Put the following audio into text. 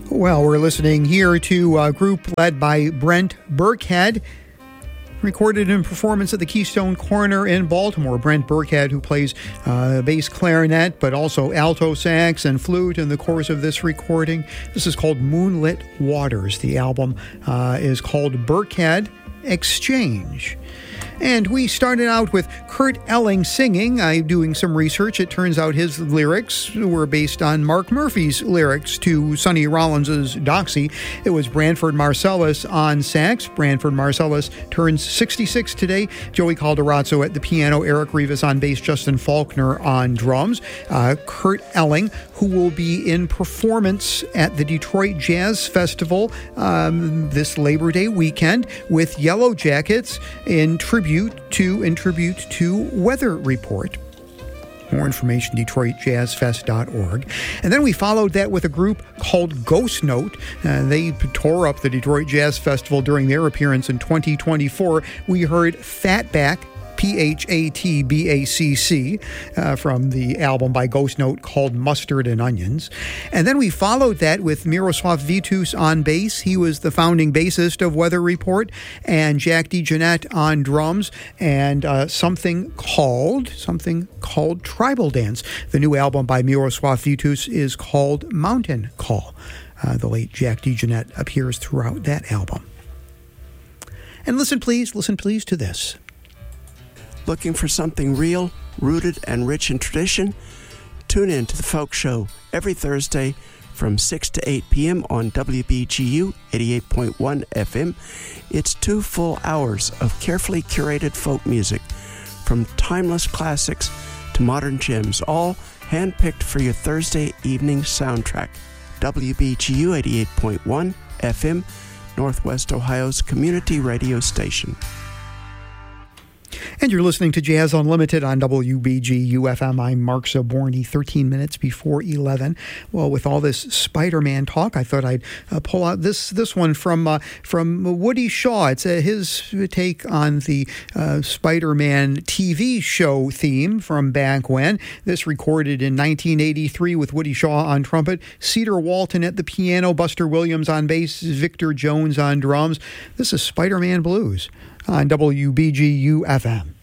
Well, we're listening here to a group led by Brent Burkhead, recorded in performance at the Keystone Corner in Baltimore. Brent Burkhead, who plays bass clarinet, but also alto sax and flute in the course of this recording. This is called Moonlit Waters. The album is called Burkhead Exchange. And we started out with Kurt Elling singing. I'm doing some research. It turns out his lyrics were based on Mark Murphy's lyrics to Sonny Rollins' Doxy. It was Branford Marsalis on sax. Branford Marsalis turns 66 today. Joey Calderazzo at the piano. Eric Rivas on bass. Justin Faulkner on drums. Kurt Elling, who will be in performance at the Detroit Jazz Festival this Labor Day weekend with Yellow Jackets in tribute to Weather Report. More information, DetroitJazzFest.org. And then we followed that with a group called Ghost Note. They tore up the Detroit Jazz Festival during their appearance in 2024. We heard Fatback, Phatbacc, from the album by Ghost Note called Mustard and Onions. And then we followed that with Miroslav Vitus on bass. He was the founding bassist of Weather Report, and Jack DeJohnette on drums, and something called Tribal Dance. The new album by Miroslav Vitus is called Mountain Call. The late Jack DeJohnette appears throughout that album. And listen please to this. Looking for something real, rooted, and rich in tradition? Tune in to The Folk Show every Thursday from 6 to 8 p.m. on WBGU 88.1 FM. It's 2 full hours of carefully curated folk music, from timeless classics to modern gems, all handpicked for your Thursday evening soundtrack. WBGU 88.1 FM, Northwest Ohio's community radio station. And you're listening to Jazz Unlimited on WBGU-FM. I'm Mark Zaborny, 13 minutes before 11. Well, with all this Spider-Man talk, I thought I'd pull out this one from Woody Shaw. It's his take on the Spider-Man TV show theme from back when. This recorded in 1983 with Woody Shaw on trumpet, Cedar Walton at the piano, Buster Williams on bass, Victor Jones on drums. This is Spider-Man Blues on WBGU-FM.